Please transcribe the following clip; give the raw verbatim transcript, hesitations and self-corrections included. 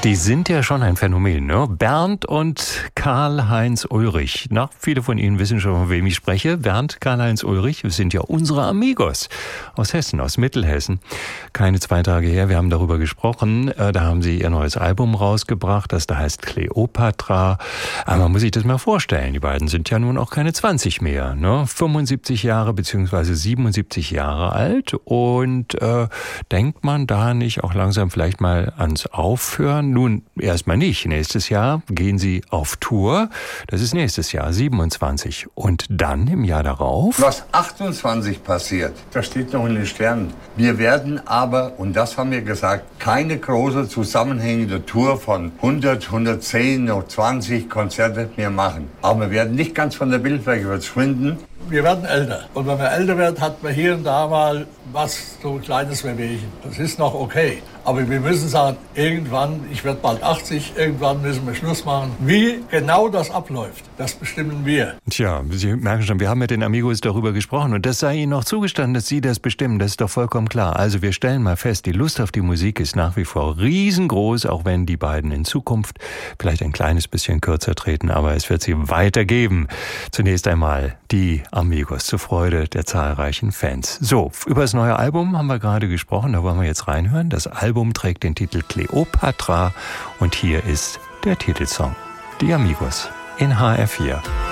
Die sind ja schon ein Phänomen, ne? Bernd und Karl-Heinz Ulrich. Na, viele von Ihnen wissen schon, von wem ich spreche. Bernd, Karl-Heinz Ulrich sind ja unsere Amigos aus Hessen, aus Mittelhessen. Keine zwei Tage her, wir haben darüber gesprochen. Da haben sie ihr neues Album rausgebracht, das da heißt Kleopatra. Aber man muss sich das mal vorstellen, die beiden sind ja nun auch keine zwanzig mehr, ne? fünfundsiebzig Jahre beziehungsweise siebenundsiebzig Jahre alt. Und äh, denkt man da nicht auch langsam vielleicht mal ans Aufhören? Nun, erstmal nicht. Nächstes Jahr gehen sie auf Tour. Das ist nächstes Jahr, siebenundzwanzig. Und dann im Jahr darauf? Was achtundzwanzig passiert, das steht noch in den Sternen. Wir werden aber, und das haben wir gesagt, keine große zusammenhängende Tour von hundert, hundertzehn, noch zwanzig Konzerte mehr machen. Aber wir werden nicht ganz von der Bildfläche verschwinden. Wir werden älter. Und wenn man älter wird, hat man hier und da mal was, so ein kleines Wehwehchen. Das ist noch okay. Aber wir müssen sagen, irgendwann, ich werde bald achtzig, irgendwann müssen wir Schluss machen. Wie genau das abläuft, das bestimmen wir. Tja, Sie merken schon, wir haben mit den Amigos darüber gesprochen und das sei Ihnen auch zugestanden, dass Sie das bestimmen. Das ist doch vollkommen klar. Also wir stellen mal fest, die Lust auf die Musik ist nach wie vor riesengroß, auch wenn die beiden in Zukunft vielleicht ein kleines bisschen kürzer treten, aber es wird sie weitergeben. Zunächst einmal die Amigos zur Freude der zahlreichen Fans. So, über das neue Album haben wir gerade gesprochen, da wollen wir jetzt reinhören. Das Album trägt den Titel Kleopatra und hier ist der Titelsong. Die Amigos in H R vier.